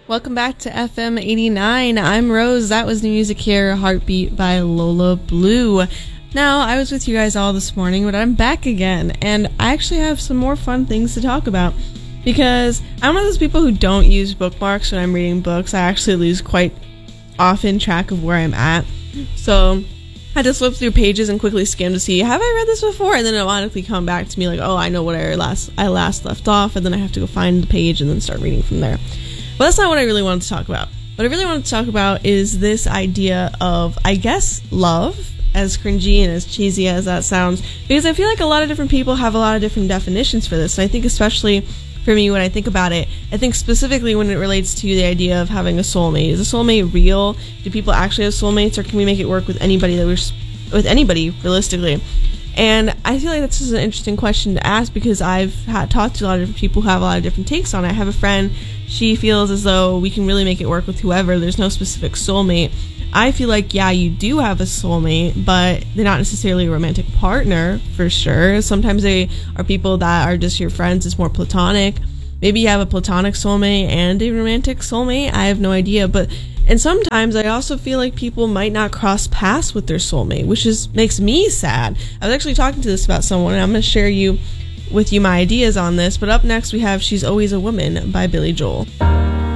Welcome back to FM 89. I'm Rose. That was the music here, Heartbeat by Lola Blue. Now, I was with you guys all this morning, but I'm back again, and I actually have some more fun things to talk about, because I'm one of those people who don't use bookmarks when I'm reading books. I actually lose quite often track of where I'm at, so I just flip through pages and quickly skim to see, have I read this before? And then it'll automatically come back to me like, oh, I know what I last left off, and then I have to go find the page and then start reading from there. But that's not what I really wanted to talk about. What I really wanted to talk about is this idea of, I guess, love, as cringy and as cheesy as that sounds, because I feel like a lot of different people have a lot of different definitions for this. And I think especially for me, when I think about it, I think specifically when it relates to the idea of having a soulmate. Is a soulmate real? Do people actually have soulmates, or can we make it work with anybody realistically? And I feel like this is an interesting question to ask, because I've talked to a lot of different people who have a lot of different takes on it. I have a friend, she feels as though we can really make it work with whoever. There's no specific soulmate. I feel like, yeah, you do have a soulmate, but they're not necessarily a romantic partner, for sure. Sometimes they are people that are just your friends. It's more platonic. Maybe you have a platonic soulmate and a romantic soulmate. I have no idea. And sometimes I also feel like people might not cross paths with their soulmate, which makes me sad. I was actually talking to this about someone, and I'm going to share with you my ideas on this. But up next we have She's Always a Woman by Billy Joel.